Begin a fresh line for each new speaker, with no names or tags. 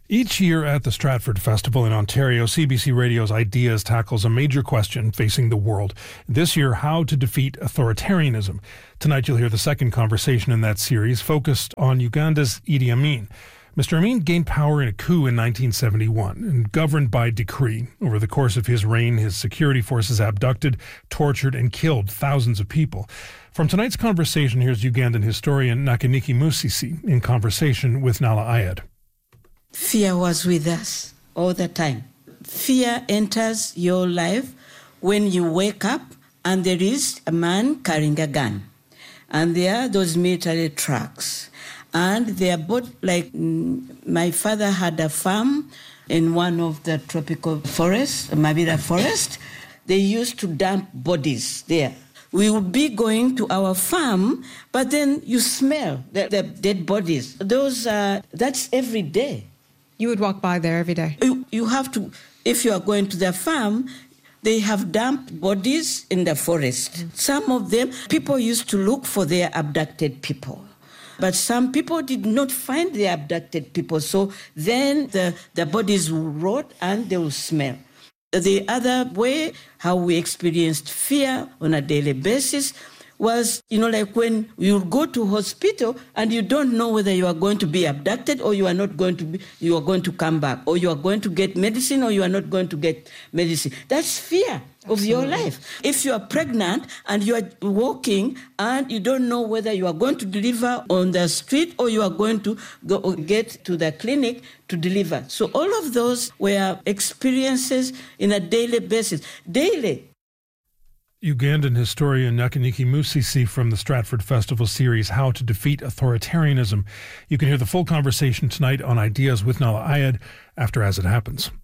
Each year at the Stratford Festival in Ontario, CBC Radio's Ideas tackles a major question facing the world. This year, how to defeat authoritarianism. Tonight you'll hear the second conversation in that series focused on Uganda's Idi Amin. Mr. Amin gained power in a coup in 1971 and governed by decree. Over the course of his reign, his security forces abducted, tortured, and killed thousands of people. From tonight's conversation, here's Ugandan historian Nakaniki Musisi in conversation with Nahla Ayed.
Fear was with us all the time. Fear enters your life when you wake up and there is a man carrying a gun. And there are those military trucks. And they are both like, my father had a farm in one of the tropical forests, Mabira Forest. They used to dump bodies there. We would be going to our farm, but then you smell the dead bodies. That's every day.
You would walk by there every day?
You have to, if you are going to the farm, they have dumped bodies in the forest. Mm. Some of them, people used to look for their abducted people. But some people did not find their abducted people. So then the bodies will rot and they will smell. The other way, how we experienced fear on a daily basis was, like when you go to hospital and you don't know whether you are going to be abducted or you are not going to be, you are going to come back, or you are going to get medicine or you are not going to get medicine. That's fear of your life. If you are pregnant and you are walking and you don't know whether you are going to deliver on the street or you are going to go get to the clinic to deliver. So all of those were experiences in a daily basis. Daily.
Ugandan historian Nakaniki Musisi from the Stratford Festival series, How to Defeat Authoritarianism. You can hear the full conversation tonight on Ideas with Nahla Ayed after As It Happens.